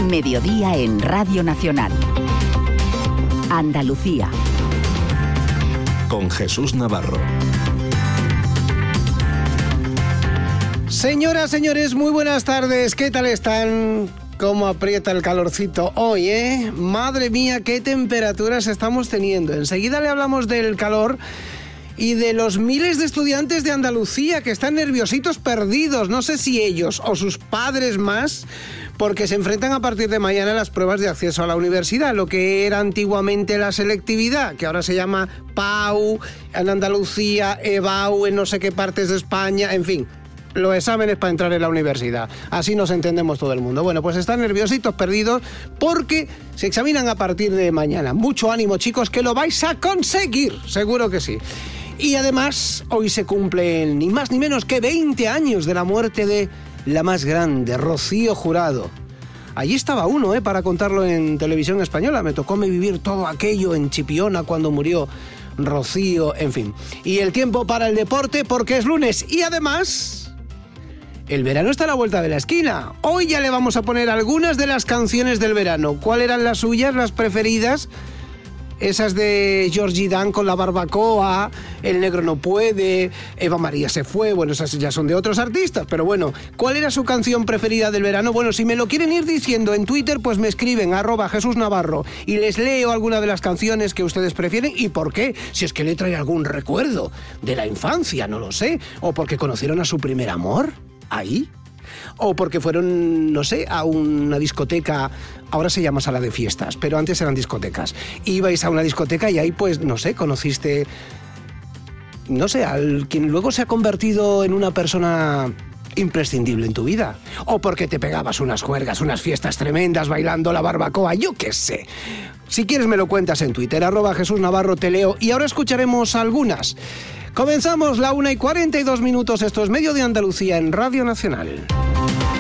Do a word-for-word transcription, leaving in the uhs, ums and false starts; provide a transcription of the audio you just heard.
Mediodía en Radio Nacional. Andalucía. Con Jesús Navarro. Señoras, señores, muy buenas tardes. ¿Qué tal están? ¿Cómo aprieta el calorcito hoy, eh? Madre mía, qué temperaturas estamos teniendo. Enseguida le hablamos del calor y de los miles de estudiantes de Andalucía que están nerviositos perdidos. No sé si ellos o sus padres más, porque se enfrentan a partir de mañana a las pruebas de acceso a la universidad, lo que era antiguamente la selectividad, que ahora se llama P A U en Andalucía, E B A U en no sé qué partes de España, en fin, los exámenes para entrar en la universidad. Así nos entendemos todo el mundo. Bueno, pues están nerviositos perdidos porque se examinan a partir de mañana. Mucho ánimo, chicos, que lo vais a conseguir, seguro que sí. Y además, hoy se cumplen ni más ni menos que veinte años de la muerte de la más grande, Rocío Jurado. Allí estaba uno, ¿eh? Para contarlo en televisión española. Me tocó me vivir todo aquello en Chipiona cuando murió Rocío, en fin. Y el tiempo para el deporte porque es lunes. Y además, el verano está a la vuelta de la esquina. Hoy ya le vamos a poner algunas de las canciones del verano. ¿Cuáles eran las suyas, las preferidas? Esas de Georgie Dan con la barbacoa, El negro no puede, Eva María se fue, bueno, esas ya son de otros artistas, pero bueno, ¿cuál era su canción preferida del verano? Bueno, si me lo quieren ir diciendo en Twitter, pues me escriben, arroba Jesús Navarro, y les leo alguna de las canciones que ustedes prefieren, y por qué, si es que le trae algún recuerdo de la infancia, no lo sé, o porque conocieron a su primer amor, ahí, o porque fueron, no sé, a una discoteca, ahora se llama sala de fiestas, pero antes eran discotecas. Ibais a una discoteca y ahí, pues, no sé, conociste, no sé, al quien luego se ha convertido en una persona imprescindible en tu vida. O porque te pegabas unas juergas, unas fiestas tremendas bailando la barbacoa, yo qué sé. Si quieres me lo cuentas en Twitter, arroba Jesús Navarro, te leo. Y ahora escucharemos algunas. Comenzamos la una y cuarenta y dos minutos. Esto es Medio de Andalucía en Radio Nacional.